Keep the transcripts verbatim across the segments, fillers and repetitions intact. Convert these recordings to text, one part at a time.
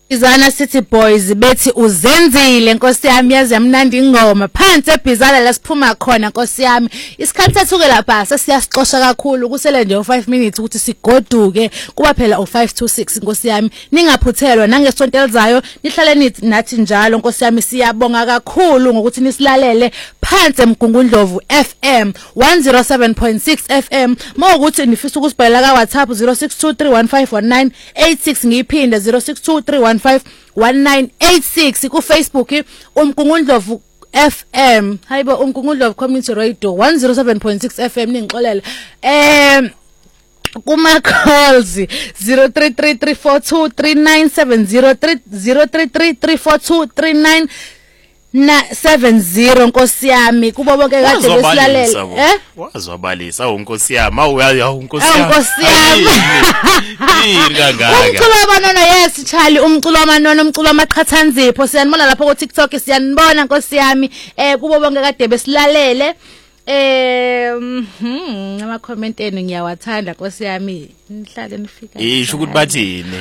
Izana City Boys bethi uzenzile Nkosi yami yazi yamnandi ingoma phansi eBizana la siphuma khona Nkosi yami isikhathi sethu ke lapha sesiyasixosha kakhulu kusele nje five minutes ukuthi sigoduke kuba phela u five to six Nkosi yami ningaphuthelwa nangesonto elizayo nihlale nithi nathi njalo Nkosi yami siyabonga kakhulu ngokuthi nisilalele phansi eMgungundlovu F M one oh seven point six F M mawukuthi nifisa ukusibhalela ka WhatsApp zero six two three one five one nine eight six ngiphinda zero six two three one five one nine eight six ku Facebook uMgungundlovu F M hayibo uMgungundlovu Community Radio one oh seven point six F M ningixolela em kuma calls zero three three three four two three nine seven zero zero three three three four two three nine na seven zero Nkosi yami kubo bonke kade besilalele eh wazobalisa uNkosi yami awuya uNkosi yami uNkosi yami umculo wabanono yes Charlie umculo wamanono umculo wamaqhathanzipho siyanibona lapha ku TikTok siyanibona Nkosi yami eh kubo bonke kade besilalele eh mhm ama comment enu ngiyawathanda Nkosi yami nihlale nifika isho ukuthi bathini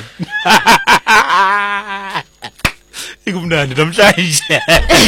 ikumnandi namhlanje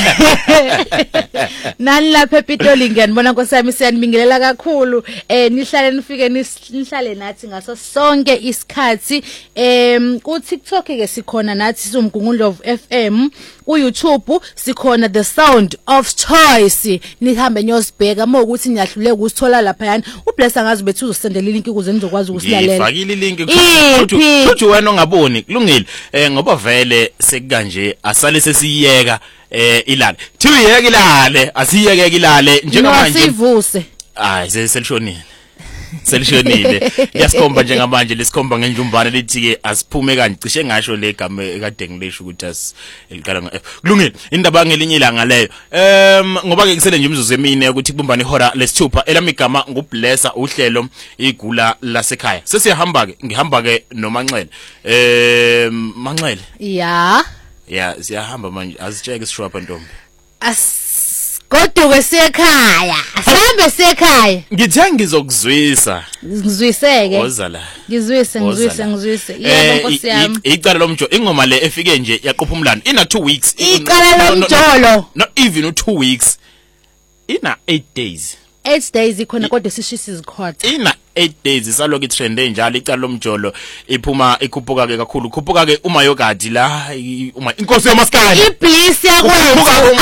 nani lapha ePitoli ngiyanibona Nkosi yami siyanibingelela kakhulu eh nihlale nifike nihlale nathi ngaso sonke isikhathi em ku TikTok ke sikhona nathi soMgungundlovu F M ku YouTube sikhona The Sound of Choice nihambe nyosibheka mokuthi niyahluleka ukusithola lapha yani uBless angazi bethu uzosendela ilink ukuze nizokwazi ukusilalela ngifakile ilink futhi wena ongaboni kulungile eh ngoba vele sekanje asale sesiyeka eh ilale thiyeke ilale asiyeke ilale njengamanje sivuse hayi selishonile selishonile yasikhomba njengamanje lesikhomba ngendlumbane lithi ke asiphume kanje cishe ngasho le game ekade ngilisho ukuthi as eliqala ngo kulungile indaba ngelinye ilanga leyo em ngoba ke kusele nje umzuzu emine ukuthi kubumbane ihora lesithupha elamigama nguBlessa uhlelo igula lasekhaya sesiyahamba ke ngihamba ke noManxele em Manxele ya ya siyahamba manje asitsheke sishwapha ntombi asigoduke sekhaya asambe sekhaya ngithe ngizokuzwisa ngizwiseke oza la ngizwise ngizwise ngizwise yebo Nkosi yami icala lomjolo ingoma le efike nje yaqopha umlando ina two weeks icala lomjolo not even two weeks ina eight days eight days ikhona kodwa sishisa izikhotha ina eight days saloku itrend enjalo icala lomjolo iphuma ikhuphuka ke kakhulu khuphuka ke uma yogadi la uma inkosi yamaskandi ibliss yakwethu